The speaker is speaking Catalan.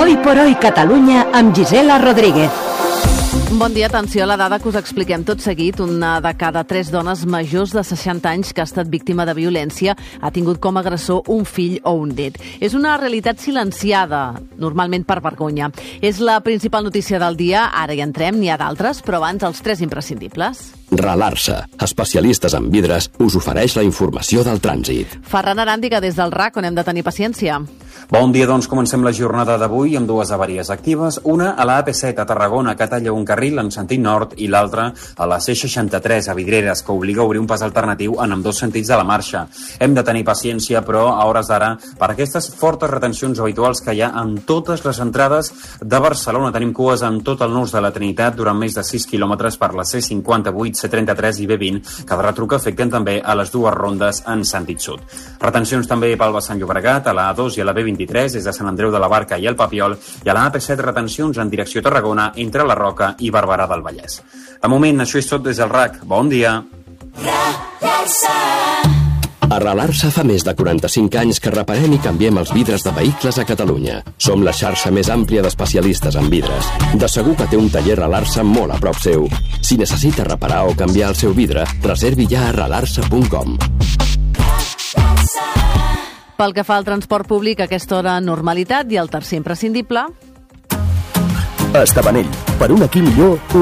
Hoy por Hoy Catalunya amb Gisela Rodríguez. Bon dia, atenció a la dada que us expliquem tot seguit. Una de cada 3 dones majors de 60 anys que ha estat víctima de violència ha tingut com a agressor un fill o un net. És una realitat silenciada, normalment per vergonya. És la principal notícia del dia, ara hi entrem, n'hi ha d'altres, però abans els 3 imprescindibles. Relar-se, especialistes en vidres, us ofereix la informació del trànsit. Ferran Aràndiga, des del RAC, on hem de tenir paciència. Bon dia, doncs comencem la jornada d'avui amb 2 avaries actives, una a la AP7 a Tarragona, que talla un carril en sentit nord, i l'altra a la C63 a Vidreres, que obliga a obrir un pas alternatiu en ambdós sentits de la marxa. Hem de tenir paciència, però a hores d'ara, per aquestes fortes retencions habituals que hi ha en totes les entrades de Barcelona. Tenim cues en tot el nus de la Trinitat durant més de 6 quilòmetres per la C58, C33 i B20, que de retruc afecten també a les 2 rondes en sentit sud. Retencions també pel vessant Llobregat, a la A2 i a la B23, des de Sant Andreu de la Barca i el Papiol, i a la AP7 retencions en direcció Tarragona entre la Roca i Barberà del Vallès. De moment, això és tot des del RAC. Bon dia. Arrelar-se fa més de 45 anys que reparem i canviem els vidres de vehicles a Catalunya. Som la xarxa més àmplia d'especialistes en vidres. De segur que té un taller Arrelar-se molt a prop seu. Si necessita reparar o canviar el seu vidre, reservi ja a arrelar-se.com. Pel que fa al transport públic, a aquesta hora normalitat, i el tercer imprescindible. A Estabanell, per un aquí millor,